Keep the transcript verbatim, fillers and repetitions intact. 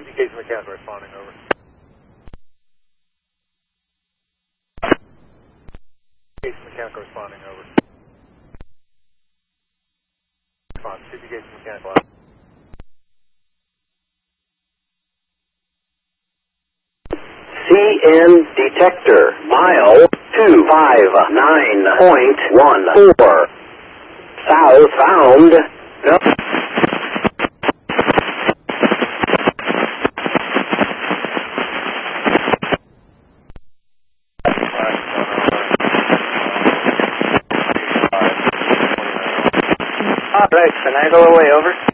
Case mechanical responding, over. Case mechanical responding, over. Response, C P Case mechanical out. C N detector, mile two five nine point one four. Southbound. No. All right, Finagle away, over.